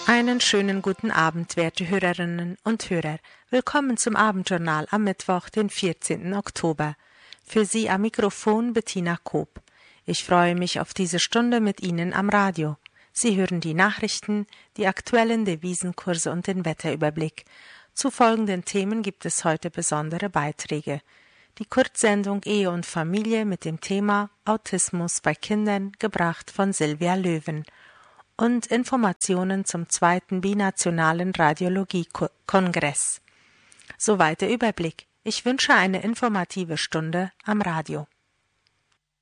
Einen schönen guten Abend, werte Hörerinnen und Hörer. Willkommen zum Abendjournal am Mittwoch, den 14. Oktober. Für Sie am Mikrofon Bettina Koop. Ich freue mich auf diese Stunde mit Ihnen am Radio. Sie hören die Nachrichten, die aktuellen Devisenkurse und den Wetterüberblick. Zu folgenden Themen gibt es heute besondere Beiträge. Die Kurzsendung Ehe und Familie mit dem Thema Autismus bei Kindern, gebracht von Silvia Löwen. Und Informationen zum 2. Binationalen Radiologie-Kongress. Soweit der Überblick. Ich wünsche eine informative Stunde am Radio.